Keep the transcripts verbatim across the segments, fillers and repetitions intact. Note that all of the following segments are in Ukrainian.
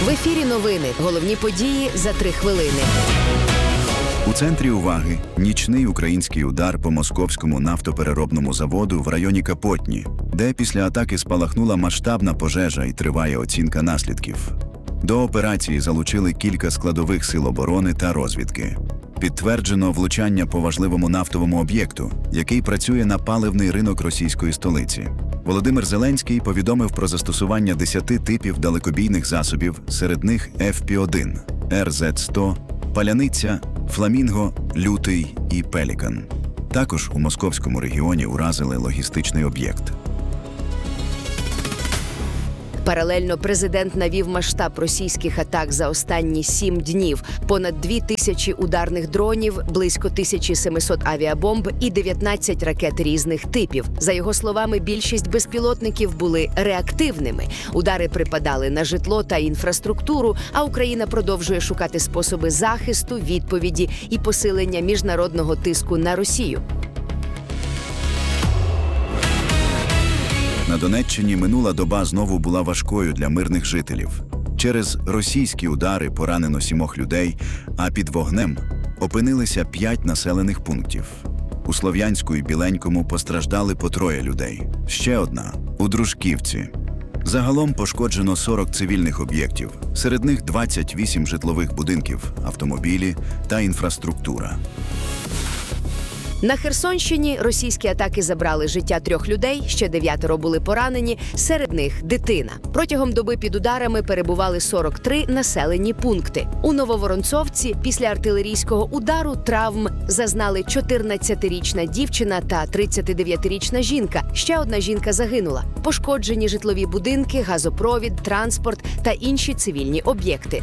В ефірі новини. Головні події за три хвилини. У центрі уваги – нічний український удар по московському нафтопереробному заводу в районі Капотні, де після атаки спалахнула масштабна пожежа і триває оцінка наслідків. До операції залучили кілька складових сил оборони та розвідки. Підтверджено влучання по важливому нафтовому об'єкту, який працює на паливний ринок російської столиці. Володимир Зеленський повідомив про застосування десяти типів далекобійних засобів, серед них еф пі один, ер зет сто, Паляниця, Фламінго, Лютий і Пелікан. Також у московському регіоні уразили логістичний об'єкт. Паралельно президент навів масштаб російських атак за останні сім днів. Понад дві тисячі ударних дронів, близько тисяча сімсот авіабомб і дев'ятнадцять ракет різних типів. За його словами, більшість безпілотників були реактивними. Удари припадали на житло та інфраструктуру, а Україна продовжує шукати способи захисту, відповіді і посилення міжнародного тиску на Росію. На Донеччині минула доба знову була важкою для мирних жителів. Через російські удари поранено сімох людей, а під вогнем опинилися п'ять населених пунктів. У Слов'янську і Біленькому постраждали по троє людей. Ще одна – у Дружківці. Загалом пошкоджено сорок цивільних об'єктів, серед них двадцять вісім житлових будинків, автомобілі та інфраструктура. На Херсонщині російські атаки забрали життя трьох людей, ще дев'ятеро були поранені, серед них дитина. Протягом доби під ударами перебували сорок три населені пункти. У Нововоронцовці після артилерійського удару травм зазнали чотирнадцятирічна дівчина та тридцятидев'ятирічна жінка. Ще одна жінка загинула. Пошкоджені житлові будинки, газопровід, транспорт та інші цивільні об'єкти.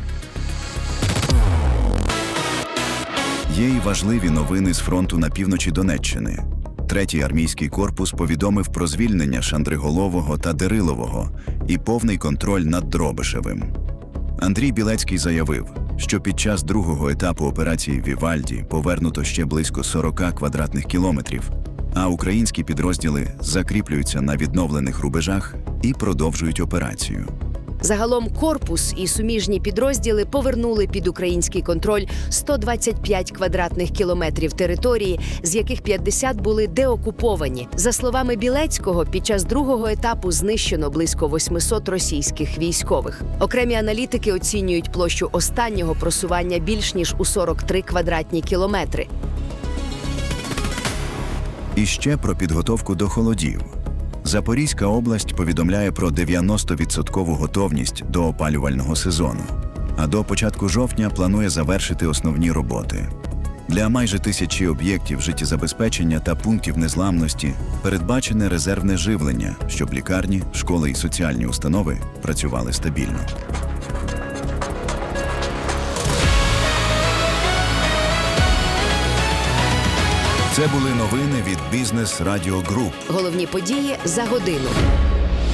Є й важливі новини з фронту на півночі Донеччини. Третій армійський корпус повідомив про звільнення Шандриголового та Дерилового і повний контроль над Дробишевим. Андрій Білецький заявив, що під час другого етапу операції «Вівальді» повернуто ще близько сорок квадратних кілометрів, а українські підрозділи закріплюються на відновлених рубежах і продовжують операцію. Загалом корпус і суміжні підрозділи повернули під український контроль сто двадцять п'ять квадратних кілометрів території, з яких п'ятдесят були деокуповані. За словами Білецького, під час другого етапу знищено близько восьмисот російських військових. Окремі аналітики оцінюють площу останнього просування більш ніж у сорок три квадратні кілометри. І ще про підготовку до холодів. Запорізька область повідомляє про дев'яносто відсотків готовність до опалювального сезону, а до початку жовтня планує завершити основні роботи. Для майже тисячі об'єктів життєзабезпечення та пунктів незламності передбачене резервне живлення, щоб лікарні, школи і соціальні установи працювали стабільно. Це були новини від Бізнес Радіо Груп. Головні події за годину.